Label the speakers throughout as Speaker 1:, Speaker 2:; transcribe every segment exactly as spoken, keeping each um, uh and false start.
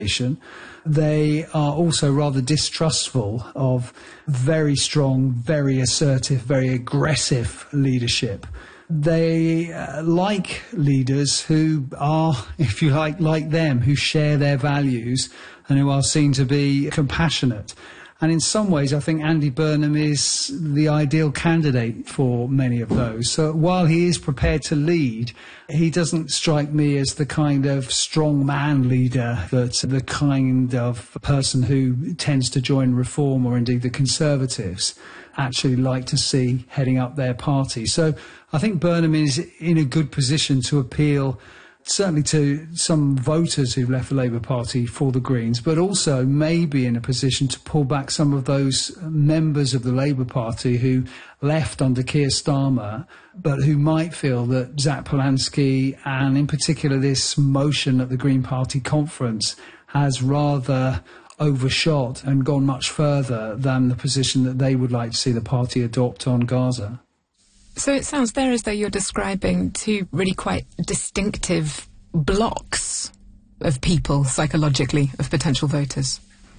Speaker 1: They are also rather distrustful of very strong, very assertive, very aggressive leadership. They uh, like leaders who are, if you like, like them, who share their values and who are seen to be compassionate. And in some ways, I think Andy Burnham is the ideal candidate for many of those. So while he is prepared to lead, he doesn't strike me as the kind of strong man leader, that the kind of person who tends to join Reform or indeed the Conservatives actually like to see heading up their party. So I think Burnham is in a good position to appeal certainly to some voters who've left the Labour Party for the Greens, but also maybe in a position to pull back some of those members of the Labour Party who left under Keir Starmer, but who might feel that Zach Polanski and in particular this motion at the Green Party conference has rather overshot and gone much further than the position that they would like to see the party adopt on Gaza.
Speaker 2: So it sounds there as though you're describing two really quite distinctive blocks of people, psychologically, of potential voters.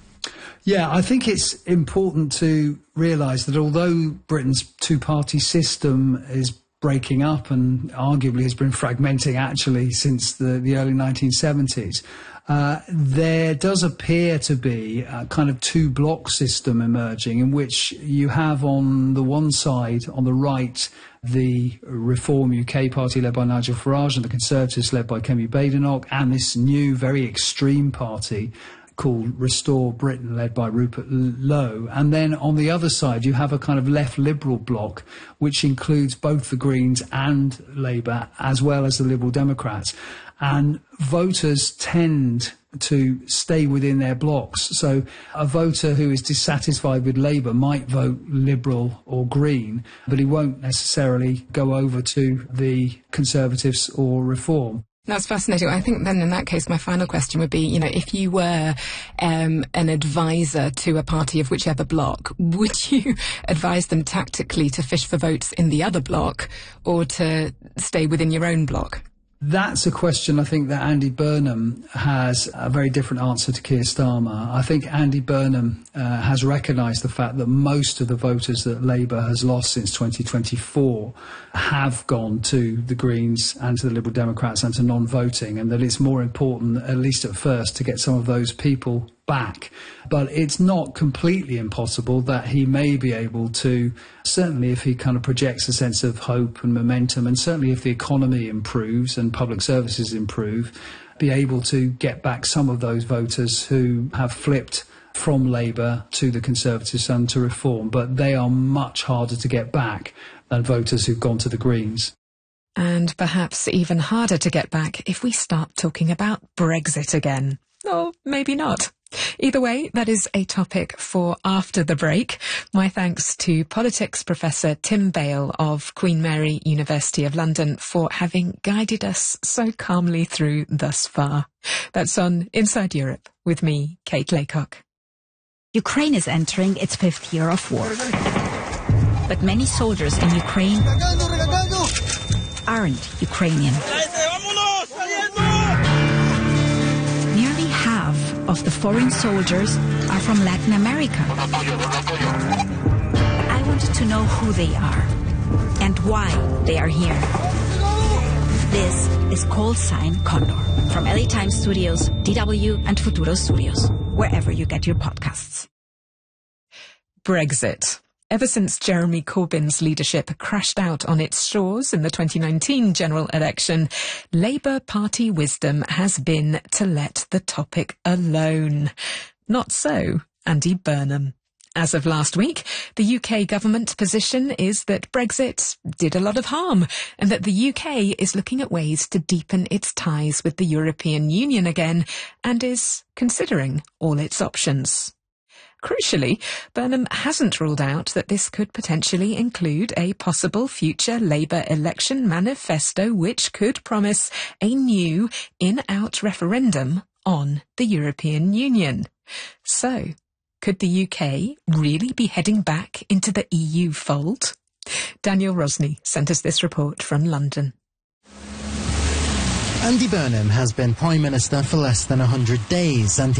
Speaker 1: Yeah, I think it's important to realise that although Britain's two-party system is breaking up and arguably has been fragmenting actually since the, the early nineteen seventies, Uh, there does appear to be a kind of two-block system emerging in which you have on the one side, on the right, the Reform U K party led by Nigel Farage and the Conservatives led by Kemi Badenoch, and this new, very extreme party called Restore Britain led by Rupert Lowe. And then on the other side, you have a kind of left liberal bloc which includes both the Greens and Labour as well as the Liberal Democrats. And voters tend to stay within their blocks. So a voter who is dissatisfied with Labour might vote Liberal or Green, but he won't necessarily go over to the Conservatives or Reform.
Speaker 2: That's fascinating. I think then in that case, my final question would be, you know, if you were um, an advisor to a party of whichever bloc, would you advise them tactically to fish for votes in the other bloc or to stay within your own bloc?
Speaker 1: That's a question I think that Andy Burnham has a very different answer to Keir Starmer. I think Andy Burnham uh, has recognised the fact that most of the voters that Labour has lost since twenty twenty-four have gone to the Greens and to the Liberal Democrats and to non-voting, and that it's more important, at least at first, to get some of those people back. But it's not completely impossible that he may be able to, certainly if he kind of projects a sense of hope and momentum, and certainly if the economy improves and public services improve, be able to get back some of those voters who have flipped from Labour to the Conservatives and to Reform. But they are much harder to get back than voters who've gone to the Greens.
Speaker 2: And perhaps even harder to get back if we start talking about Brexit again. Or maybe not. Either way, that is a topic for after the break. My thanks to politics professor Tim Bale of Queen Mary University of London for having guided us so calmly through thus far. That's on Inside Europe with me, Kate Laycock.
Speaker 3: Ukraine is entering its fifth year of war. But many soldiers in Ukraine aren't Ukrainian. Nearly half of the foreign soldiers are from Latin America. I wanted to know who they are and why they are here. This is Call Sign Condor from L A Times Studios, D W and Futuro Studios, wherever you get your podcasts.
Speaker 2: Brexit. Ever since Jeremy Corbyn's leadership crashed out on its shores in the twenty nineteen general election, Labour Party wisdom has been to let the topic alone. Not so Andy Burnham. As of last week, the U K government position is that Brexit did a lot of harm and that the U K is looking at ways to deepen its ties with the European Union again and is considering all its options. Crucially, Burnham hasn't ruled out that this could potentially include a possible future Labour election manifesto which could promise a new in-out referendum on the European Union. So, could the U K really be heading back into the E U fold? Daniel Rosney sent us this report from London.
Speaker 4: Andy Burnham has been Prime Minister for less than one hundred days and